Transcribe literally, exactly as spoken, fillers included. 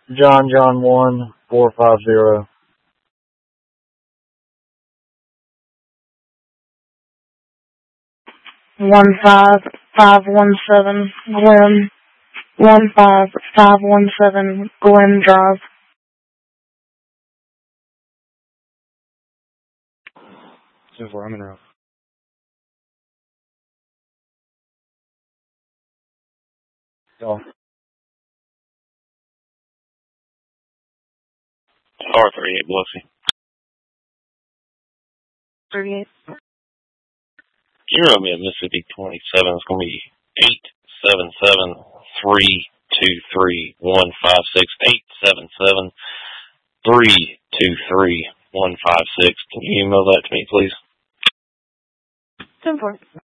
John John one four five zero. One five five one seven Glen. One five five one seven Glen Drive. So far, I'm in route. Y'all. R thirty-eight, Biloxi. thirty-eight. You wrote me at Mississippi twenty-seven. It's going to be eight seven seven three two three one five six. eight seven seven three two three one five six. Can you email that to me, please? ten four.